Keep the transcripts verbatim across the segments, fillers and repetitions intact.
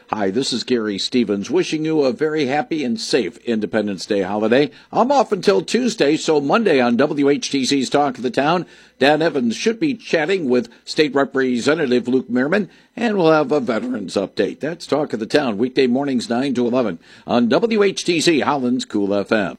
Hi, this is Gary Stevens wishing you a very happy and safe Independence Day holiday. I'm off until Tuesday, so Monday on W H T C's Talk of the Town, Dan Evans should be chatting with State Representative Luke Mehrman, and we'll have a veterans update. That's Talk of the Town, weekday mornings nine to eleven on W H T C Holland's Cool F M.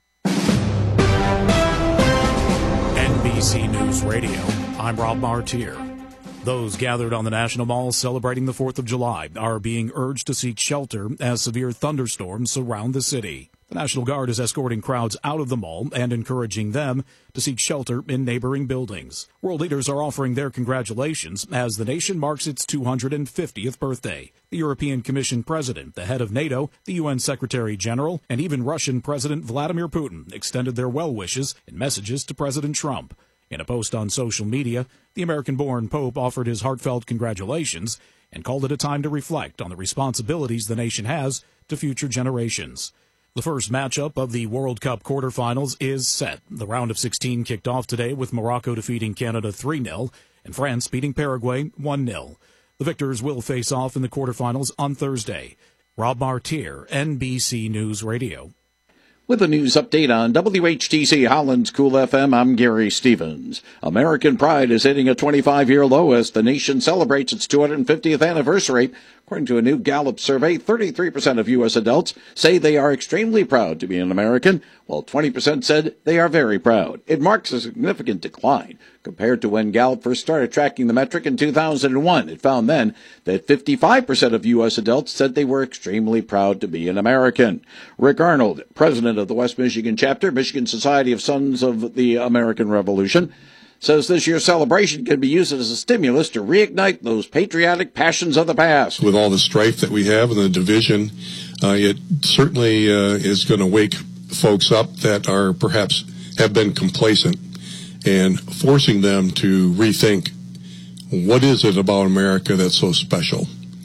N B C News Radio, I'm Rob Martier. Those gathered on the National Mall celebrating the fourth of July are being urged to seek shelter as severe thunderstorms surround the city. The National Guard is escorting crowds out of the mall and encouraging them to seek shelter in neighboring buildings. World leaders are offering their congratulations as the nation marks its two hundred fiftieth birthday. The European Commission President, the head of NATO, the U N Secretary General, and even Russian President Vladimir Putin extended their well wishes and messages to President Trump. In a post on social media, the American-born Pope offered his heartfelt congratulations and called it a time to reflect on the responsibilities the nation has to future generations. The first matchup of the World Cup quarterfinals is set. The round of sixteen kicked off today with Morocco defeating Canada three nil and France beating Paraguay one nil. The victors will face off in the quarterfinals on Thursday. Rob Martier, N B C News Radio. With a news update on W H T C Holland's Cool F M, I'm Gary Stevens. American pride is hitting a twenty-five-year low as the nation celebrates its two hundred fiftieth anniversary. According to a new Gallup survey, thirty-three percent of U S adults say they are extremely proud to be an American, while twenty percent said they are very proud. It marks a significant decline compared to when Gallup first started tracking the metric in two thousand one. It found then that fifty-five percent of U S adults said they were extremely proud to be an American. Rick Arnold, president of the West Michigan chapter, Michigan Society of Sons of the American Revolution, says this year's celebration can be used as a stimulus to reignite those patriotic passions of the past. With all the strife that we have and the division, uh, it certainly uh, is going to wake folks up that are perhaps have been complacent and forcing them to rethink what is it about America that's so special.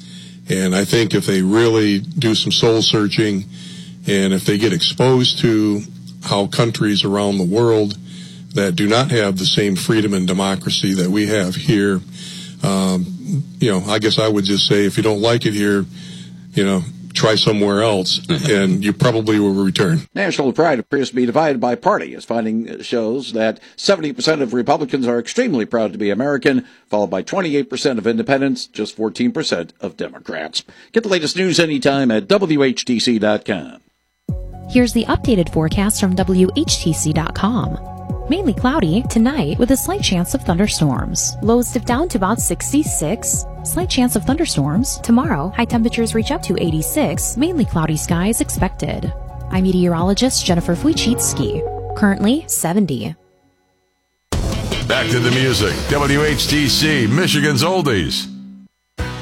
And I think if they really do some soul searching and if they get exposed to how countries around the world that do not have the same freedom and democracy that we have here, um, you know, I guess I would just say if you don't like it here, you know, try somewhere else, and you probably will return. National pride appears to be divided by party, as finding shows that seventy percent of Republicans are extremely proud to be American, followed by twenty-eight percent of independents, just fourteen percent of Democrats. Get the latest news anytime at W H T C dot com. Here's the updated forecast from W H T C dot com. Mainly cloudy tonight with a slight chance of thunderstorms. Lows dip down to about sixty-six. Slight chance of thunderstorms. Tomorrow, high temperatures reach up to eighty-six. Mainly cloudy skies expected. I'm meteorologist Jennifer Wojcicki. Currently seventy. Back to the music. W H T C, Michigan's Oldies.